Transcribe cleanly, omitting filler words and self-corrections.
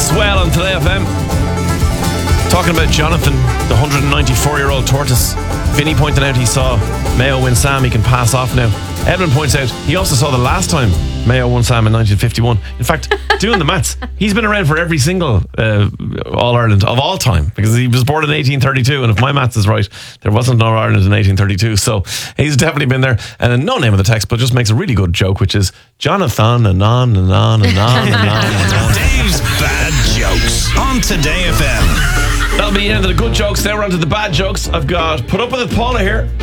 Swell on Today FM. Talking about Jonathan, the 194-year-old tortoise. Vinny pointed out he saw Mayo win Sam. He can pass off now. Edmund points out he also saw the last time Mayo won Sam in 1951. In fact, doing the maths, he's been around for every single All-Ireland of all time, because he was born in 1832, and if my maths is right, there wasn't an All-Ireland in 1832, so he's definitely been there. And then no name of the text, but just makes a really good joke, which is Jonathan and on and on and on and on and on. Dave's Bad Jokes on Today FM. That'll be the end of the good jokes. Now we're on to the bad jokes. I've got Put Up With It Paula here.